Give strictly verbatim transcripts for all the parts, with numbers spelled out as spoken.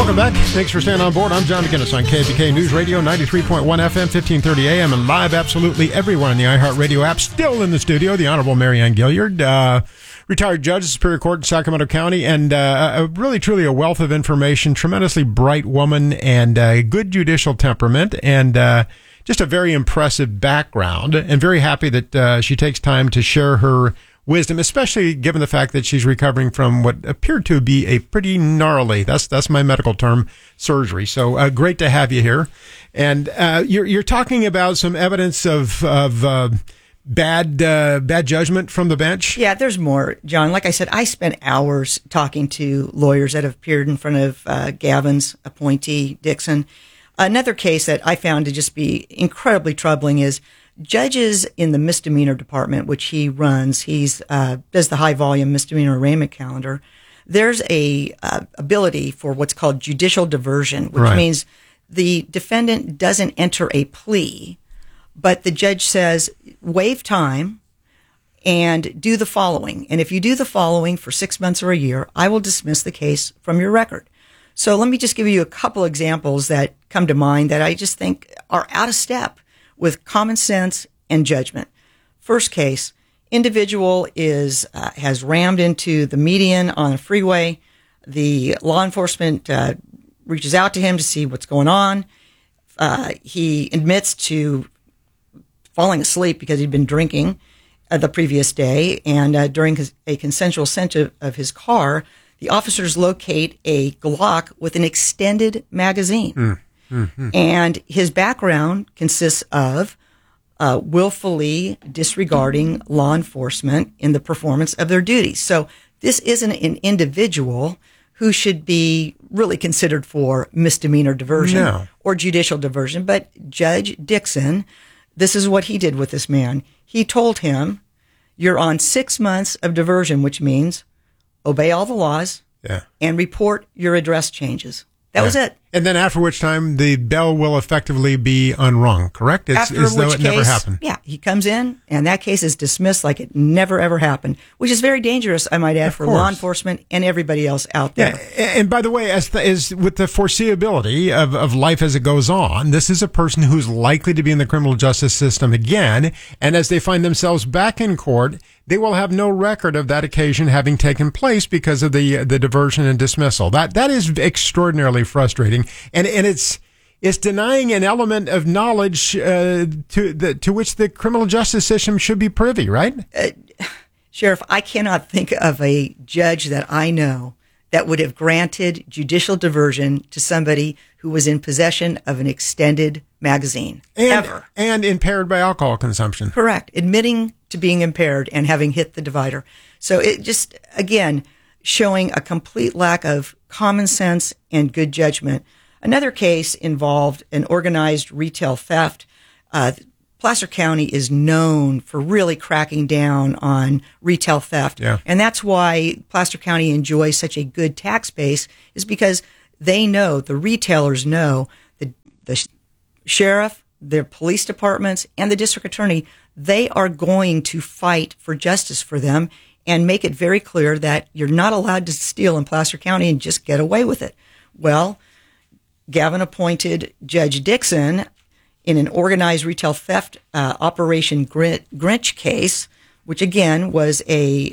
Welcome back. Thanks for staying on board. I'm John McGinnis on K B K News Radio, ninety-three point one F M, fifteen thirty A M, and live absolutely everywhere on the iHeartRadio app. Still in the studio, the Honorable Marianne Gilliard, uh, retired judge of Superior Court in Sacramento County, and uh, a, really, truly a wealth of information, tremendously bright woman, and uh, good judicial temperament, and uh, just a very impressive background, and very happy that uh, she takes time to share her wisdom, especially given the fact that she's recovering from what appeared to be a pretty gnarly, that's that's my medical term, surgery. So uh, great to have you here. And uh, you're you're talking about some evidence of of uh, bad uh, bad judgment from the bench. Yeah, there's more, John. Like I said, I spent hours talking to lawyers that have appeared in front of uh, Gavin's appointee, Dixon. Another case that I found to just be incredibly troubling is judges in the misdemeanor department, which he runs. He's uh, does the high volume misdemeanor arraignment calendar. There's a uh, ability for what's called judicial diversion, which right. means the defendant doesn't enter a plea, but the judge says, waive time and do the following. And if you do the following for six months or a year, I will dismiss the case from your record. So let me just give you a couple examples that come to mind that I just think are out of step with common sense and judgment. First case, individual is uh, has rammed into the median on a freeway. The law enforcement uh, reaches out to him to see what's going on. Uh, he admits to falling asleep because he'd been drinking uh, the previous day, and uh, during his, a consensual search of, of his car, the officers locate a Glock with an extended magazine. Mm. Mm-hmm. And his background consists of uh, willfully disregarding law enforcement in the performance of their duties. So this isn't an individual who should be really considered for misdemeanor diversion no. or judicial diversion. But Judge Dixon, this is what he did with this man. He told him, you're on six months of diversion, which means obey all the laws yeah. and report your address changes. That yeah. was it. And then after which time the bell will effectively be unrung, correct? It's after as though which it case, never happened. Yeah, he comes in and that case is dismissed like it never ever happened, which is very dangerous, I might add, of for course. law enforcement and everybody else out there. Yeah, and by the way, as, the, as with the foreseeability of, of life as it goes on, this is a person who's likely to be in the criminal justice system again, and as they find themselves back in court, they will have no record of that occasion having taken place because of the the diversion and dismissal. That that is extraordinarily frustrating, and and it's it's denying an element of knowledge uh, to the to which the criminal justice system should be privy, right? Uh, Sheriff, I cannot think of a judge that I know that would have granted judicial diversion to somebody who was in possession of an extended magazine. And, ever. And impaired by alcohol consumption. Correct. Admitting to being impaired and having hit the divider. So it just, again, showing a complete lack of common sense and good judgment. Another case involved an organized retail theft. Uh, Placer County is known for really cracking down on retail theft. Yeah. And that's why Placer County enjoys such a good tax base, is because they know, the retailers know, the, the sheriff, their police departments, and the district attorney, they are going to fight for justice for them and make it very clear that you're not allowed to steal in Placer County and just get away with it. Well, Gavin appointed Judge Dixon in an organized retail theft uh, Operation Grinch case, which again was a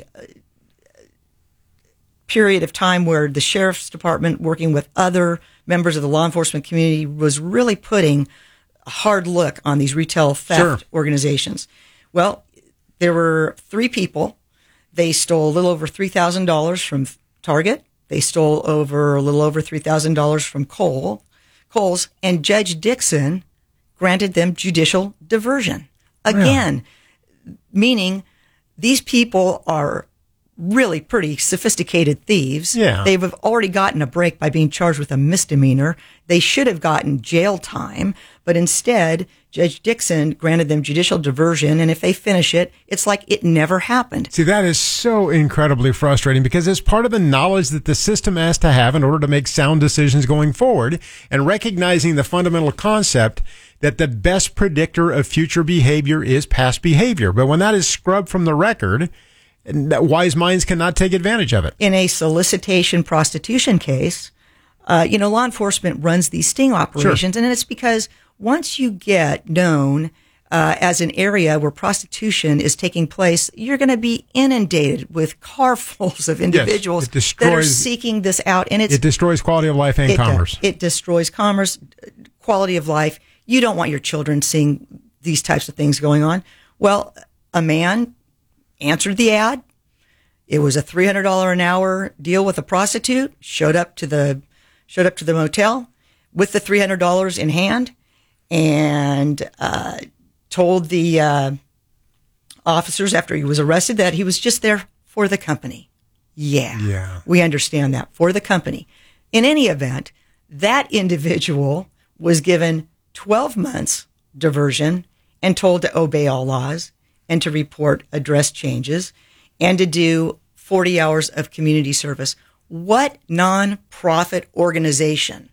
period of time where the sheriff's department, working with other members of the law enforcement community, was really putting a hard look on these retail theft sure. organizations. Well, there were three people. They stole a little over three thousand dollars from Target. They stole over a little over three thousand dollars from Cole, Kohl's, and Judge Dixon granted them judicial diversion. Again, yeah. meaning these people are really pretty sophisticated thieves. Yeah. They've already gotten a break by being charged with a misdemeanor. They should have gotten jail time, but instead, Judge Dixon granted them judicial diversion, and if they finish it, it's like it never happened. See, that is so incredibly frustrating because it's part of the knowledge that the system has to have in order to make sound decisions going forward, and recognizing the fundamental concept that the best predictor of future behavior is past behavior. But when that is scrubbed from the record, wise minds cannot take advantage of it. In a solicitation prostitution case, Uh, you know, law enforcement runs these sting operations, sure. and it's because once you get known uh, as an area where prostitution is taking place, you're going to be inundated with carfuls of individuals yes, destroys, that are seeking this out. And it's, it destroys quality of life and it commerce. Does. It destroys commerce, quality of life. You don't want your children seeing these types of things going on. Well, a man answered the ad. It was a three hundred dollars an hour deal with a prostitute, showed up to the showed up to the motel with the three hundred dollars in hand, and uh, told the uh, officers after he was arrested that he was just there for the company. Yeah, yeah, we understand that, for the company. In any event, that individual was given twelve months diversion and told to obey all laws and to report address changes and to do forty hours of community service. What nonprofit organization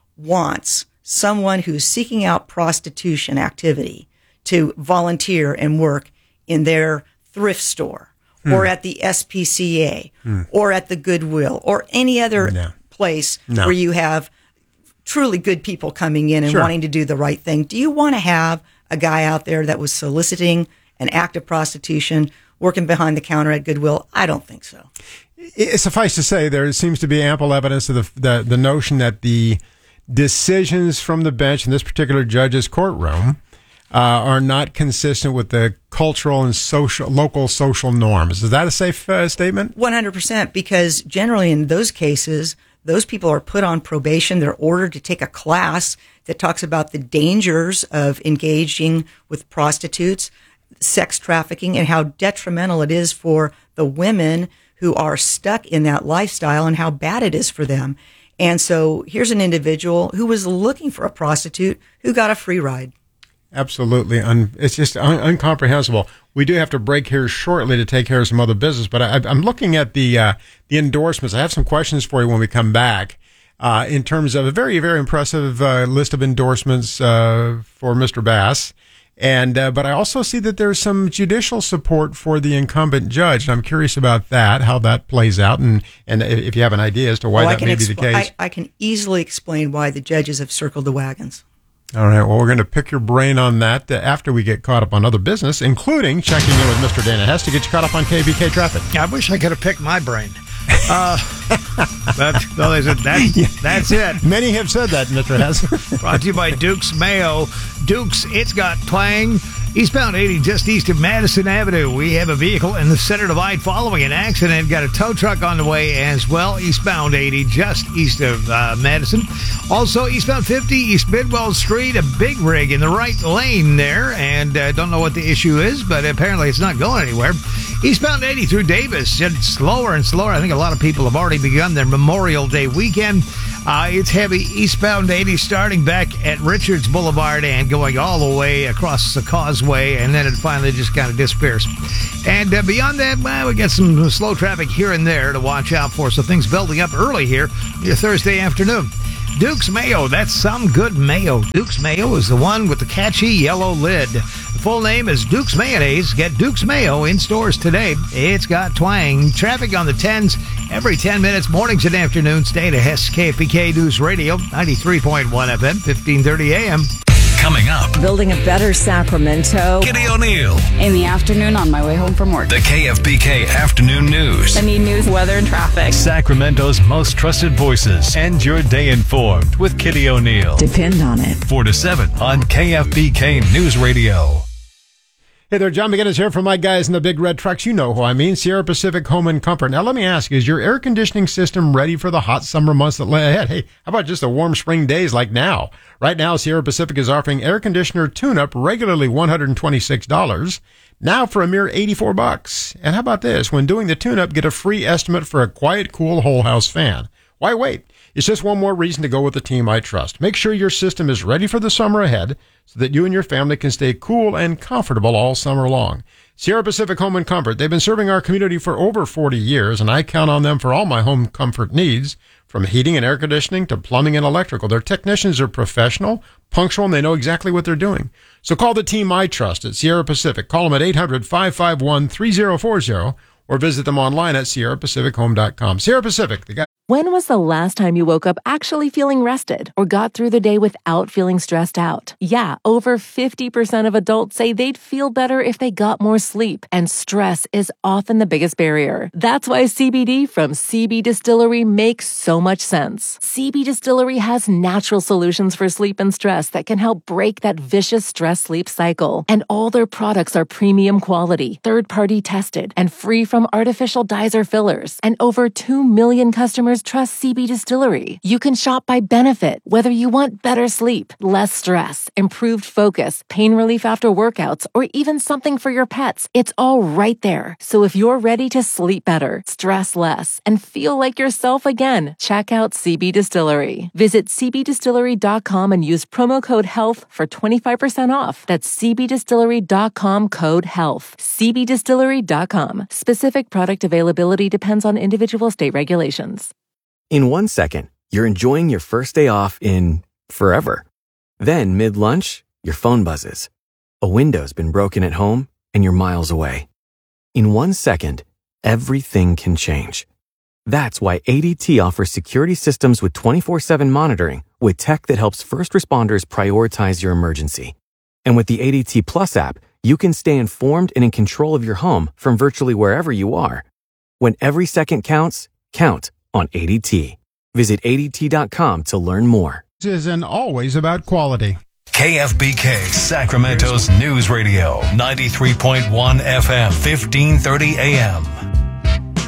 wants someone who's seeking out prostitution activity to volunteer and work in their thrift store hmm. or at the S P C A hmm. or at the Goodwill or any other no. place no. where you have truly good people coming in and sure. wanting to do the right thing? Do you want to have a guy out there that was soliciting an act of prostitution, working behind the counter at Goodwill? I don't think so. It, suffice to say, there seems to be ample evidence of the, the the notion that the decisions from the bench in this particular judge's courtroom uh, are not consistent with the cultural and social local social norms. Is that a safe uh, statement? one hundred percent, because generally in those cases, those people are put on probation. They're ordered to take a class that talks about the dangers of engaging with prostitutes, sex trafficking, and how detrimental it is for the women who are stuck in that lifestyle and how bad it is for them. And so here's an individual who was looking for a prostitute who got a free ride. Absolutely. Un- it's just un- incomprehensible. We do have to break here shortly to take care of some other business, but I, I'm looking at the uh, the endorsements. I have some questions for you when we come back uh, in terms of a very, very impressive uh, list of endorsements uh, for Mister Bass. And uh, but I also see that there's some judicial support for the incumbent judge. And I'm curious about that, how that plays out, and, and if you have an idea as to why well, that may expl- be the case. I, I can easily explain why the judges have circled the wagons. All right. Well, we're going to pick your brain on that uh, after we get caught up on other business, including checking in with Mister Dana Hess to get you caught up on K B K traffic. I wish I could have picked my brain. Uh, that's, well, is it, that's, yeah. that's it. Many have said that, Mister Hess. Brought to you by Duke's Mayo. Duke's, it's got twang. Eastbound eighty, just east of Madison Avenue. We have a vehicle in the center divide following an accident. Got a tow truck on the way as well. Eastbound eighty, just east of uh, Madison. Also, eastbound fifty, East Bidwell Street, a big rig in the right lane there. And I uh, don't know what the issue is, but apparently it's not going anywhere. Eastbound eighty through Davis, it's slower and slower. I think a lot of people have already begun their Memorial Day weekend. Uh, it's heavy eastbound eighty starting back at Richards Boulevard and going all the way across the causeway, and then it finally just kind of disappears. And uh, beyond that, well, we got some slow traffic here and there to watch out for, so things building up early here your Thursday afternoon. Duke's Mayo, that's some good mayo. Duke's Mayo is the one with the catchy yellow lid. The full name is Duke's Mayonnaise. Get Duke's Mayo in stores today. It's got twang. Traffic on the tens every ten minutes, mornings and afternoons. Dana Hess, K F B K News Radio, ninety-three point one F M, fifteen thirty A M. Coming up, building a better Sacramento. Kitty O'Neill. In the afternoon on my way home from work. The K F B K Afternoon News. I need news, weather, and traffic. Sacramento's most trusted voices. End your day informed with Kitty O'Neill. Depend on it. four to seven on K F B K News Radio. Hey there, John McGinnis here from my guys in the big red trucks. You know who I mean, Sierra Pacific Home and Comfort. Now, let me ask you, is your air conditioning system ready for the hot summer months that lay ahead? Hey, how about just the warm spring days like now? Right now, Sierra Pacific is offering air conditioner tune-up regularly one hundred twenty-six dollars, now for a mere eighty-four bucks. And how about this? When doing the tune-up, get a free estimate for a quiet, cool whole house fan. Why wait? It's just one more reason to go with the team I trust. Make sure your system is ready for the summer ahead so that you and your family can stay cool and comfortable all summer long. Sierra Pacific Home and Comfort. They've been serving our community for over forty years, and I count on them for all my home comfort needs, from heating and air conditioning to plumbing and electrical. Their technicians are professional, punctual, and they know exactly what they're doing. So call the team I trust at Sierra Pacific. Call them at eight hundred, five five one, three zero four zero or visit them online at sierra pacific home dot com. Sierra Pacific, the guy. When was the last time you woke up actually feeling rested or got through the day without feeling stressed out? Yeah, over fifty percent of adults say they'd feel better if they got more sleep, and stress is often the biggest barrier. That's why C B D from C B Distillery makes so much sense. C B Distillery has natural solutions for sleep and stress that can help break that vicious stress-sleep cycle. And all their products are premium quality, third-party tested, and free from artificial dyes or fillers. And over two million customers trust C B Distillery. You can shop by benefit, whether you want better sleep, less stress, improved focus, pain relief after workouts, or even something for your pets. It's all right there. So if you're ready to sleep better, stress less, and feel like yourself again, check out C B Distillery. Visit c b distillery dot com and use promo code HEALTH for twenty-five percent off. That's c b distillery dot com code HEALTH. c b distillery dot com. Specific product availability depends on individual state regulations. In one second, you're enjoying your first day off in forever. Then, mid-lunch, your phone buzzes. A window's been broken at home, and you're miles away. In one second, everything can change. That's why A D T offers security systems with twenty-four seven monitoring with tech that helps first responders prioritize your emergency. And with the A D T Plus app, you can stay informed and in control of your home from virtually wherever you are. When every second counts, count on A D T. Visit A D T dot com to learn more. This isn't always about quality. K F B K, Sacramento's News Radio, ninety-three point one F M, fifteen thirty A M.